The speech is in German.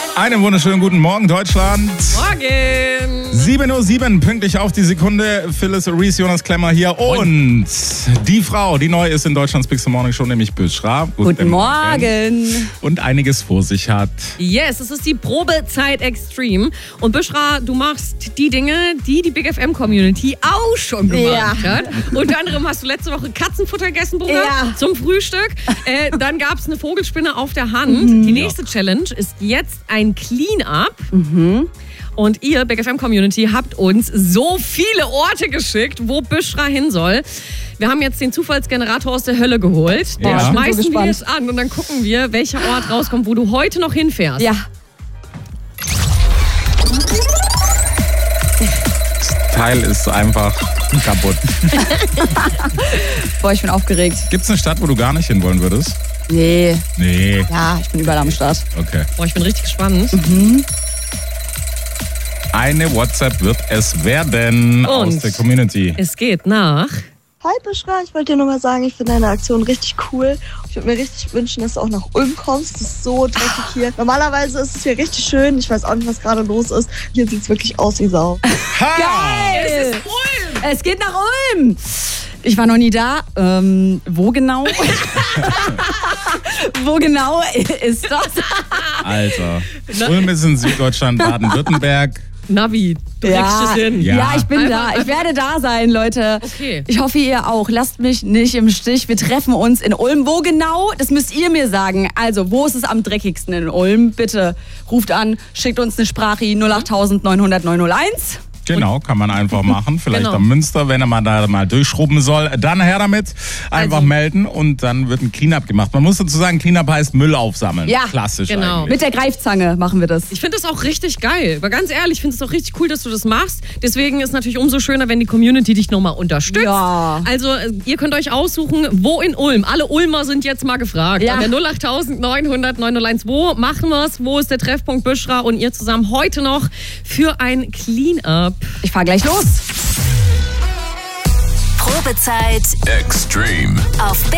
Einen wunderschönen guten Morgen, Deutschland. Morgen. 7:07 Uhr, pünktlich auf die Sekunde. Phyllis Reese, Jonas Klemmer hier und die Frau, die neu ist in Deutschlands Big Morning Show, nämlich Büschra. Guten Morgen. Und einiges vor sich hat. Yes, es ist die Probezeit Extreme. Und Büschra, du machst die Dinge, die die Big FM Community auch schon gemacht hat. Unter anderem hast du letzte Woche Katzenfutter gegessen, Bruder, zum Frühstück. Dann gab es eine Vogelspinne auf der Hand. Die nächste Challenge ist jetzt ein Clean-Up. Und ihr, Big FM Community, habt uns so viele Orte geschickt, wo Büschra hin soll. Wir haben jetzt den Zufallsgenerator aus der Hölle geholt. Den schmeißen wir jetzt an und dann gucken wir, welcher Ort rauskommt, wo du heute noch hinfährst. Ja. Das Teil ist einfach kaputt. Boah, ich bin aufgeregt. Gibt es eine Stadt, wo du gar nicht hin wollen würdest? Nee. Nee. Ja, ich bin überall am Start. Okay. Boah, ich bin richtig gespannt. Eine WhatsApp wird es werden aus der Community. Es geht nach... Hi Büschra, ich wollte dir nur mal sagen, ich finde deine Aktion richtig cool. Ich würde mir richtig wünschen, dass du auch nach Ulm kommst. Es ist so dreckig hier. Normalerweise ist es hier richtig schön. Ich weiß auch nicht, was gerade los ist. Hier sieht es wirklich aus wie Sau. Geil! Es ist Ulm! Es geht nach Ulm! Ich war noch nie da. Wo genau? Wo genau ist das? Alter. Ulm ist in Süddeutschland, Baden-Württemberg. Navi, du kriegst es hin. Ja, ich bin da. Ich werde da sein, Leute. Okay. Ich hoffe, ihr auch. Lasst mich nicht im Stich. Wir treffen uns in Ulm. Wo genau? Das müsst ihr mir sagen. Also, wo ist es am dreckigsten in Ulm? Bitte ruft an, schickt uns eine Sprache 08000 900 901. Genau, kann man einfach machen. Vielleicht Genau. am Münster, wenn er mal da mal durchschrubben soll. Dann her damit. Einfach melden und dann wird ein Cleanup gemacht. Man muss dazu sagen, Cleanup heißt Müll aufsammeln. Ja, klassisch genau. eigentlich. Mit der Greifzange machen wir das. Ich finde das auch richtig geil. Aber ganz ehrlich, ich finde es auch richtig cool, dass du das machst. Deswegen ist natürlich umso schöner, wenn die Community dich nochmal unterstützt. Ja. Also ihr könnt euch aussuchen, wo in Ulm. Alle Ulmer sind jetzt mal gefragt. Ja. An der 08000 900 901. Wo machen wir es? Wo ist der Treffpunkt Büschra und ihr zusammen heute noch für ein Clean-Up? Ich fahr gleich los. Probezeit Extreme. auf